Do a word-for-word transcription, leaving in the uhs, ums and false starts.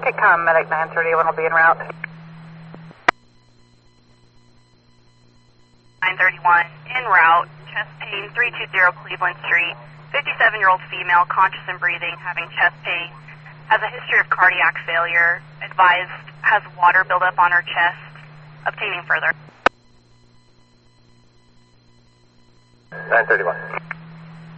Com Medic nine thirty-one will be en route. nine thirty-one, en route, chest pain, three two zero Cleveland Street, fifty-seven-year-old female, conscious and breathing, having chest pain, has a history of cardiac failure, advised has water buildup on her chest, obtaining further. nine thirty-one.